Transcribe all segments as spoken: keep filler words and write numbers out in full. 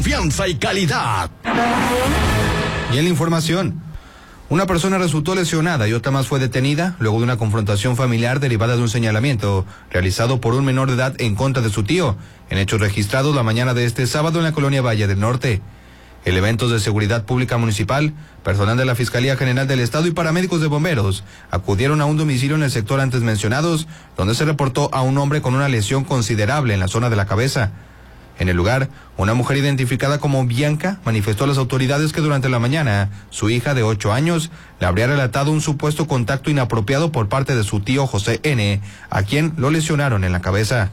Confianza y calidad. Y en la información, una persona resultó lesionada y otra más fue detenida luego de una confrontación familiar derivada de un señalamiento realizado por un menor de edad en contra de su tío, en hechos registrados la mañana de este sábado en la colonia Valle del Norte. Elementos de seguridad pública municipal, personal de la Fiscalía General del Estado y paramédicos de bomberos acudieron a un domicilio en el sector antes mencionados, donde se reportó a un hombre con una lesión considerable en la zona de la cabeza. En el lugar, una mujer identificada como Bianca manifestó a las autoridades que durante la mañana, su hija de ocho años le habría relatado un supuesto contacto inapropiado por parte de su tío José N., a quien lo lesionaron en la cabeza.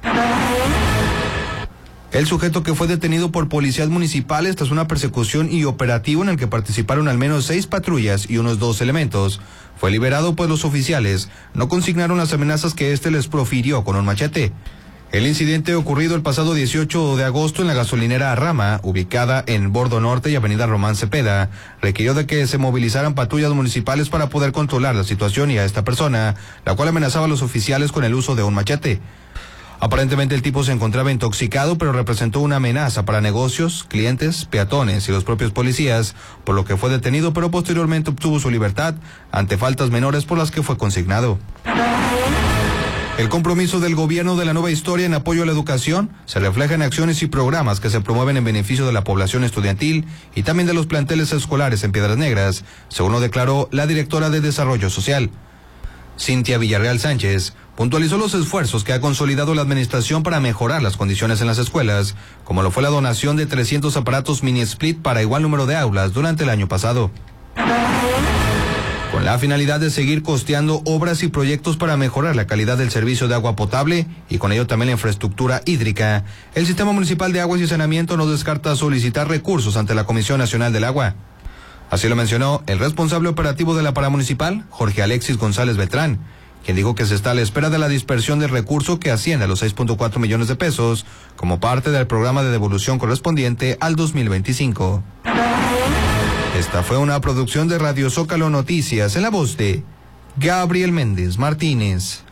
El sujeto, que fue detenido por policías municipales tras una persecución y operativo en el que participaron al menos seis patrullas y unos dos elementos, fue liberado pues los oficiales no consignaron las amenazas que éste les profirió con un machete. El incidente ocurrido el pasado dieciocho de agosto en la gasolinera Rama, ubicada en Bordo Norte y Avenida Román Cepeda, requirió de que se movilizaran patrullas municipales para poder controlar la situación y a esta persona, la cual amenazaba a los oficiales con el uso de un machete. Aparentemente el tipo se encontraba intoxicado, pero representó una amenaza para negocios, clientes, peatones y los propios policías, por lo que fue detenido, pero posteriormente obtuvo su libertad ante faltas menores por las que fue consignado. El compromiso del gobierno de la nueva historia en apoyo a la educación se refleja en acciones y programas que se promueven en beneficio de la población estudiantil y también de los planteles escolares en Piedras Negras, según lo declaró la directora de Desarrollo Social. Cintia Villarreal Sánchez puntualizó los esfuerzos que ha consolidado la administración para mejorar las condiciones en las escuelas, como lo fue la donación de trescientos aparatos mini split para igual número de aulas durante el año pasado. Con la finalidad de seguir costeando obras y proyectos para mejorar la calidad del servicio de agua potable y con ello también la infraestructura hídrica, el Sistema Municipal de Aguas y Saneamiento no descarta solicitar recursos ante la Comisión Nacional del Agua. Así lo mencionó el responsable operativo de la paramunicipal, Jorge Alexis González Beltrán, quien dijo que se está a la espera de la dispersión del recurso que asciende a los seis punto cuatro millones de pesos como parte del programa de devolución correspondiente al dos mil veinticinco. Esta fue una producción de Radio Zócalo Noticias en la voz de Gabriel Méndez Martínez.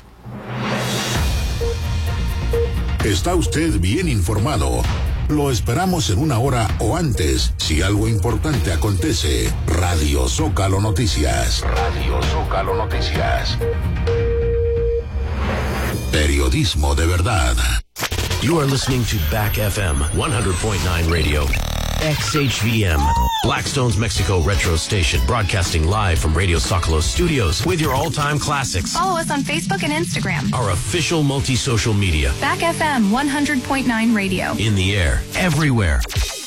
Está usted bien informado. Lo esperamos en una hora o antes, si algo importante acontece. Radio Zócalo Noticias. Radio Zócalo Noticias. Periodismo de verdad. You are listening to Back F M one hundred point nine Radio. X H V M, Blackstone's Mexico Retro Station, broadcasting live from Radio Zócalo Studios with your all-time classics. Follow us on Facebook and Instagram. Our official multi-social media. Back F M one hundred point nine Radio. In the air, everywhere.